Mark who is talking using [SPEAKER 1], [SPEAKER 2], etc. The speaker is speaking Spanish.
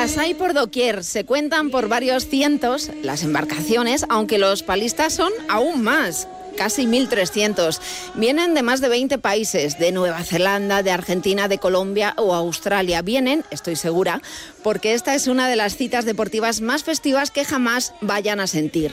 [SPEAKER 1] Las hay por doquier, se cuentan por varios cientos las embarcaciones, aunque los palistas son aún más. Casi 1.300. Vienen de más de 20 países, de Nueva Zelanda, de Argentina, de Colombia o Australia. Vienen, estoy segura, porque esta es una de las citas deportivas más festivas que jamás vayan a sentir.